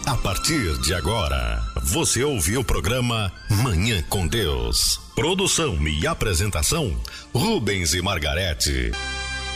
A partir de agora, você ouviu o programa Manhã com Deus. Produção e apresentação, Rubens e Margarete.